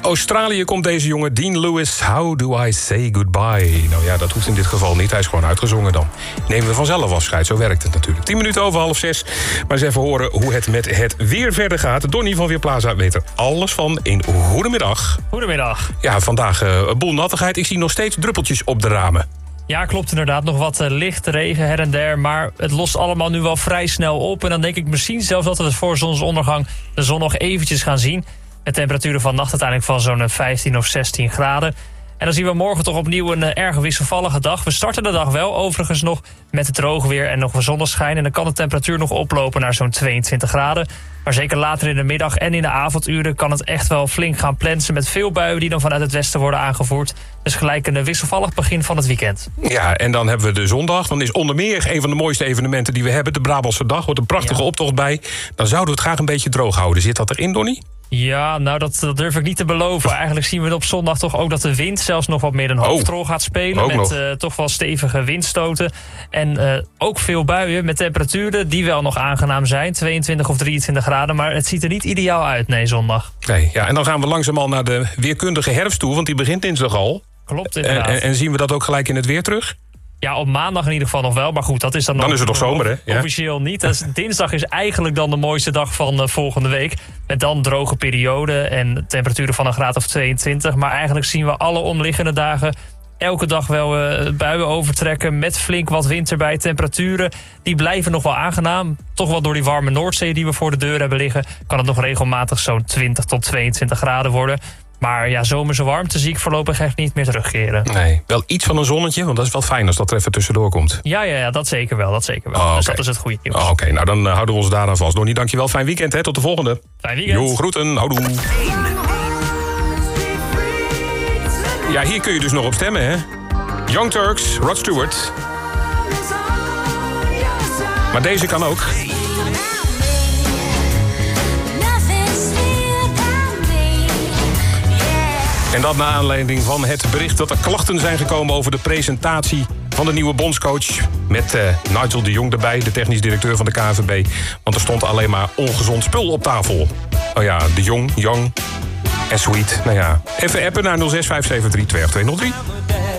Australië komt deze jongen, Dean Lewis. How do I say goodbye? Nou ja, dat hoeft in dit geval niet. Hij is gewoon uitgezongen dan. Nemen we vanzelf afscheid, zo werkt het natuurlijk. 10 minuten over 5:30. Maar eens even horen hoe het met het weer verder gaat. Donnie van Weerplaza weet er alles van. Een goedemiddag. Goedemiddag. Ja, vandaag een boel nattigheid. Ik zie nog steeds druppeltjes op de ramen. Ja, klopt inderdaad. Nog wat lichte regen her en der. Maar het lost allemaal nu wel vrij snel op. En dan denk ik misschien zelfs dat we voor zonsondergang de zon nog eventjes gaan zien. Met temperaturen van nacht uiteindelijk van zo'n 15 of 16 graden. En dan zien we morgen toch opnieuw een erg wisselvallige dag. We starten de dag wel overigens nog met het droog weer en nog wat zonneschijn. En dan kan de temperatuur nog oplopen naar zo'n 22 graden. Maar zeker later in de middag en in de avonduren kan het echt wel flink gaan plensen met veel buien die dan vanuit het westen worden aangevoerd. Dus gelijk een wisselvallig begin van het weekend. Ja, en dan hebben we de zondag. Dan is onder meer een van de mooiste evenementen die we hebben, de Brabantse Dag. Wordt een prachtige optocht bij. Dan zouden we het graag een beetje droog houden. Zit dat erin, Donnie? Ja, nou dat durf ik niet te beloven. Eigenlijk zien we op zondag toch ook dat de wind zelfs nog wat meer een hoofdrol gaat spelen. Met toch wel stevige windstoten. En ook veel buien met temperaturen die wel nog aangenaam zijn. 22 of 23 graden, maar het ziet er niet ideaal uit, nee, zondag. Nee, ja, en dan gaan we langzaam al naar de weerkundige herfst toe, want die begint dinsdag al. Klopt, inderdaad. En zien we dat ook gelijk in het weer terug? Ja, op maandag in ieder geval nog wel. Maar goed, dat is dan is het toch zomer, hè? Ja. Officieel niet. Dus dinsdag is eigenlijk dan de mooiste dag van volgende week. Met dan droge perioden en temperaturen van een graad of 22. Maar eigenlijk zien we alle omliggende dagen elke dag wel buien overtrekken met flink wat wind erbij. Temperaturen die blijven nog wel aangenaam. Toch wel door die warme Noordzee die we voor de deur hebben liggen, kan het nog regelmatig zo'n 20 tot 22 graden worden. Maar ja, zomerse warmte zie ik voorlopig echt niet meer terugkeren. Nee, wel iets van een zonnetje, want dat is wel fijn als dat er even tussendoor komt. Ja, dat zeker wel, Dus dat is het goede nieuws. Oké, nou dan houden we ons daaraan vast. Donnie, dankjewel. Fijn weekend, hè. Tot de volgende. Fijn weekend. Jo, groeten. Houdoe. Ja, hier kun je dus nog op stemmen, hè. Young Turks, Rod Stewart. Maar deze kan ook. En dat naar aanleiding van het bericht dat er klachten zijn gekomen over de presentatie van de nieuwe bondscoach. Met Nigel de Jong erbij, de technisch directeur van de KNVB. Want er stond alleen maar ongezond spul op tafel. Oh ja, de Jong, Young en Sweet. Nou ja, even appen naar 06 573 2803.